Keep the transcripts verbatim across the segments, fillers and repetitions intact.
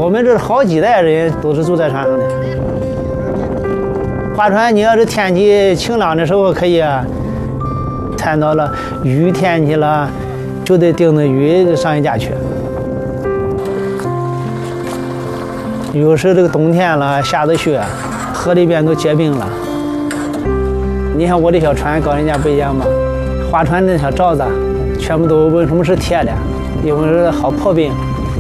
我们这好几代人都是住在船上的。划船，你要是天气晴朗的时候可以啊，看到了雨天气了，就得盯着雨上人家去。有时这个冬天了，下着雪，河里边都结冰了。你看我这小船跟人家不一样吧？划船那小罩子全部都为什么是铁的？因为是好破冰。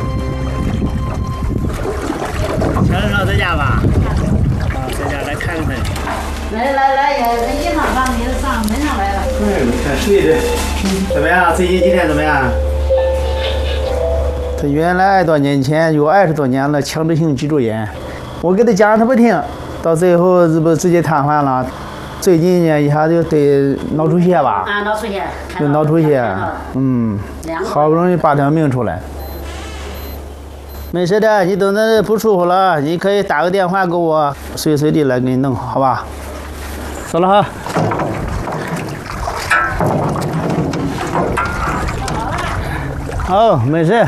小领导在家吧？啊，在家来看看他。 来来来，也一趟把你上门上来了。 嗯，看睡的怎么样？最近几天怎么样？他原来多年前有二十多年了强直性脊柱炎，我给他讲他不听，到最后这不直接瘫痪了。最近呢一下就得脑出血吧？ 啊，脑出血。 就脑出血，嗯，好不容易拔条命出来。没事的，你等着不舒服了，你可以打个电话给我，随时随地来给你弄，好吧？走了哈。好，没事。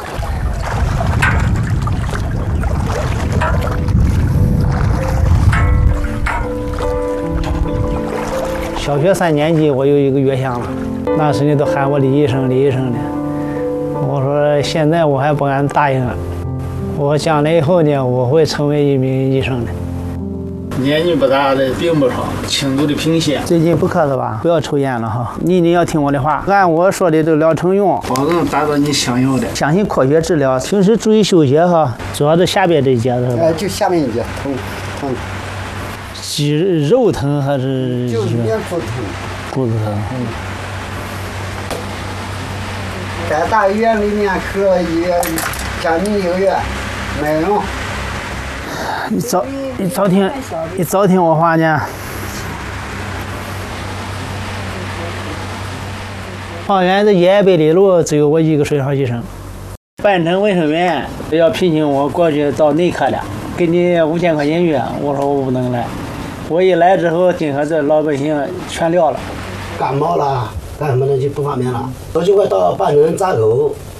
小学三年级，我有一个月相了，那时呢都喊我李医生，李医生的。我说现在我还不敢答应了，我将来以后呢，我会成为一名医生的。年纪不大的病不少，轻度的贫血。最近不咳嗽吧？不要抽烟了哈，你一定要听我的话，按我说的这疗程用，保证达到你想要的。相信科学治疗，平时注意休息哈，主要是下边这一节是吧？ 哎，就下面一节疼疼。 肌肉疼还是？ 就是面骨疼。 骨头疼。 嗯。在大医院里面可以将近一个月，没用。 你早你早听你早听我话呢。方圆这一百里路只有我一个水上医生。半程卫生员要聘请我过去到内科了，给你五千块钱月，我说我不能来。我一来之后，今后这老百姓全撂了。 感冒了，干什么的就不方便了。我就快到半程闸口，